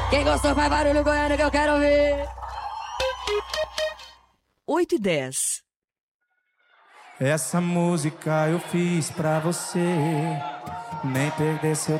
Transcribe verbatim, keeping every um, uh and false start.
Quem gostou faz barulho, Goiânia, que eu quero ver. oito e dez. Essa música eu fiz pra você nem perder seu